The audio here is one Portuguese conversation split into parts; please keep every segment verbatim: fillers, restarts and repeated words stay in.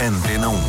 Antena um.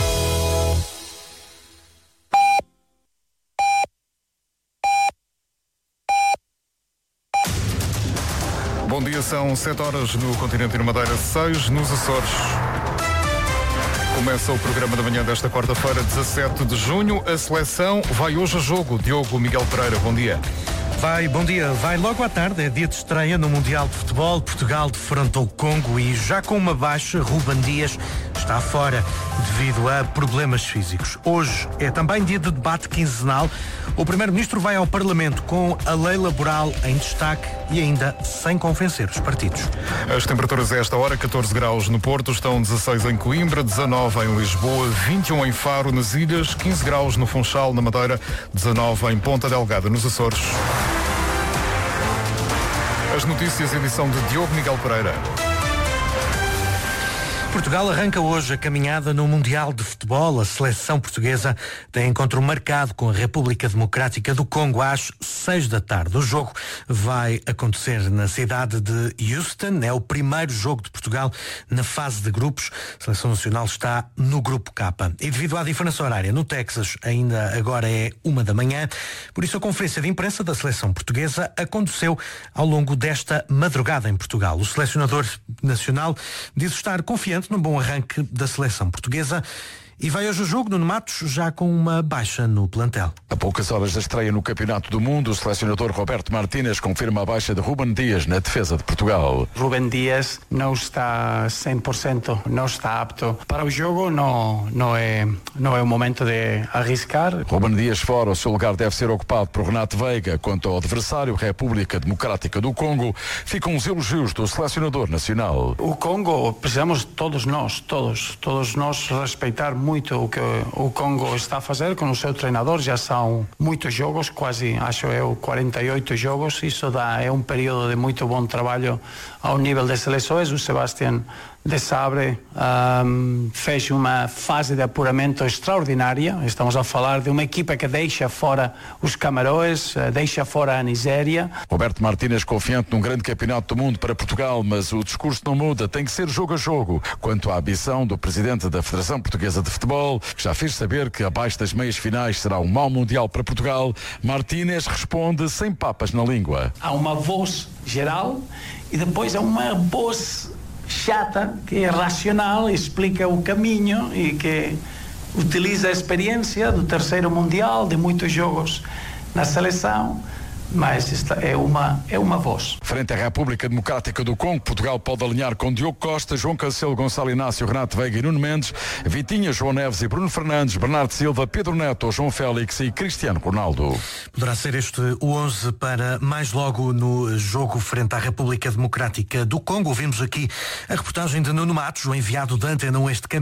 Bom dia, são sete horas no continente e na Madeira, seis nos Açores. Começa o programa da manhã desta quarta-feira, dezassete de junho. A seleção vai hoje a jogo. Diogo Miguel Pereira, bom dia. Vai, bom dia. Vai logo à tarde, é dia de estreia no Mundial de Futebol. Portugal defrontou o Congo e já com uma baixa, Ruben Dias está fora devido a problemas físicos. Hoje é também dia de debate quinzenal. O Primeiro-Ministro vai ao Parlamento com a lei laboral em destaque e ainda sem convencer os partidos. As temperaturas a esta hora, catorze graus no Porto, estão dezasseis em Coimbra, dezanove em Lisboa, vinte e um em Faro, nas Ilhas, quinze graus no Funchal, na Madeira, dezanove em Ponta Delgada, nos Açores. As notícias, edição de Diogo Miguel Pereira. Portugal arranca hoje a caminhada no Mundial de Futebol. A seleção portuguesa tem encontro marcado com a República Democrática do Congo às seis da tarde. O jogo vai acontecer na cidade de Houston. É o primeiro jogo de Portugal na fase de grupos. A seleção nacional está no grupo K. E devido à diferença horária no Texas, ainda agora é uma da manhã. Por isso a conferência de imprensa da seleção portuguesa aconteceu ao longo desta madrugada em Portugal. O selecionador nacional diz estar confiante num bom arranque da seleção portuguesa e vai hoje o jogo, Nuno Matos, já com uma baixa no plantel. A poucas horas da estreia no Campeonato do Mundo, o selecionador Roberto Martínez confirma a baixa de Ruben Dias na defesa de Portugal. Ruben Dias não está cem por cento, não está apto para o jogo, não, não, é, não é o momento de arriscar. Ruben Dias fora, o seu lugar deve ser ocupado por Renato Veiga. Quanto ao adversário, República Democrática do Congo, ficam os elogios do selecionador nacional. O Congo, precisamos todos nós, todos, todos nós respeitar muito o que o Congo está a fazer com o seu treinador. Já são muitos jogos, quase, acho eu, quarenta e oito jogos. Isso dá, é um período de muito bom trabalho ao nível das seleções. O Sebastián de Sabre um, fez uma fase de apuramento extraordinária. Estamos a falar de uma equipa que deixa fora os Camarões, deixa fora a Nigéria. Roberto Martínez confiante num grande campeonato do mundo para Portugal, mas o discurso não muda, tem que ser jogo a jogo. Quanto à ambição do presidente da Federação Portuguesa de Futebol, que já fez saber que abaixo das meias finais será um mau mundial para Portugal, Martínez responde sem papas na língua. Há uma voz geral e depois há uma voz chata, que é racional, explica o caminho e que utiliza a experiência do terceiro mundial, de muitos jogos na seleção, mas esta é uma, é uma voz. Frente à República Democrática do Congo, Portugal pode alinhar com Diogo Costa, João Cancelo, Gonçalo Inácio, Renato Veiga e Nuno Mendes, Vitinha, João Neves e Bruno Fernandes, Bernardo Silva, Pedro Neto, João Félix e Cristiano Ronaldo. Poderá ser este o onze para mais logo no jogo frente à República Democrática do Congo. Ouvimos aqui a reportagem de Nuno Matos, o enviado da Antena um este campeonato.